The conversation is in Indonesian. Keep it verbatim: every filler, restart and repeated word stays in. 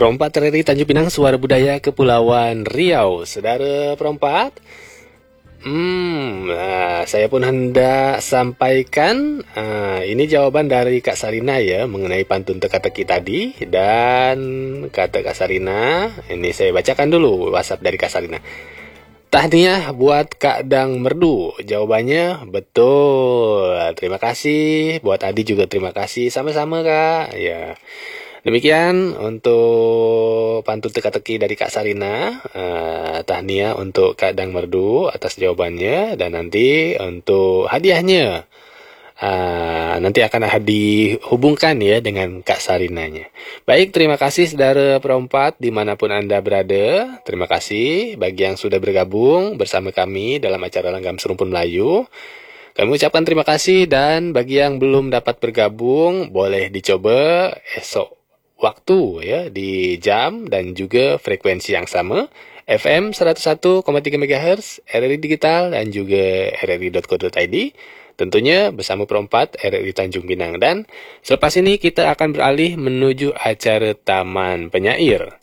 Perompat R R I Tanjung Pinang, Suara Budaya Kepulauan Riau. Saudara perompat, hmm, nah, saya pun hendak sampaikan uh, ini jawaban dari Kak Sarina ya mengenai pantun teka-teki tadi. Dan kata Kak Sarina, ini saya bacakan dulu WhatsApp dari Kak Sarina. Tahniah buat Kak Dang Merdu. Jawabannya betul. Terima kasih. Buat Adi juga terima kasih. Sama-sama Kak. Ya. Demikian untuk pantun teka-teki dari Kak Sarina. Uh, tahniah untuk Kak Dang Merdu atas jawabannya. Dan nanti untuk hadiahnya, uh, nanti akan dihubungkan ya dengan Kak Sarinanya. Baik, terima kasih saudara perompat dimanapun Anda berada. Terima kasih bagi yang sudah bergabung bersama kami dalam acara Langgam Serumpun Melayu. Kami ucapkan terima kasih, dan bagi yang belum dapat bergabung, boleh dicoba esok waktu ya, di jam dan juga frekuensi yang sama, F M seratus satu koma tiga megahertz, R R I Digital, dan juga r r i dot co dot i d. Tentunya bersama perompat R R I Tanjung Pinang. Dan selepas ini kita akan beralih menuju acara Taman Penyair.